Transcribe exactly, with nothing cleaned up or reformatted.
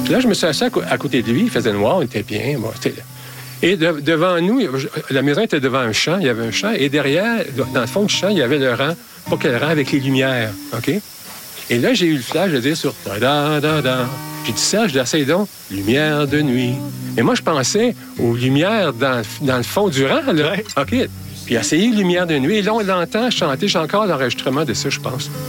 Là, je me suis assis à, co- à côté de lui, il faisait noir, on était bien. Bon, c'était... Et de- devant nous, la maison était devant un champ, il y avait un champ, et derrière, dans le fond du champ, il y avait le rang, pas quel rang, avec les lumières, OK? Et là, j'ai eu le flash de dire sur da da da. J'ai dit, Serge, essaye donc, lumière de nuit. Et moi, je pensais aux lumières dans, dans le fond du rang, là. Ouais. OK. Puis essayé lumière de nuit. Et là, on l'entend chanter. J'ai encore l'enregistrement de ça, je pense.